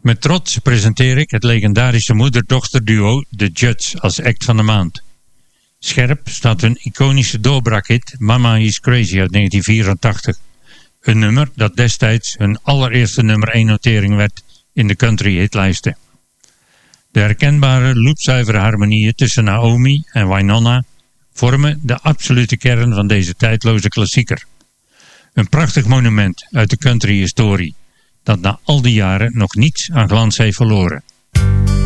Met trots presenteer ik het legendarische moeder-dochter-duo The Judds als act van de maand. Scherp staat hun iconische doorbraakhit Mama Is Crazy uit 1984. Een nummer dat destijds hun allereerste nummer 1 notering werd in de country hitlijsten. De herkenbare loopzuivere harmonieën tussen Naomi en Wynonna vormen de absolute kern van deze tijdloze klassieker. Een prachtig monument uit de country historie, dat na al die jaren nog niets aan glans heeft verloren.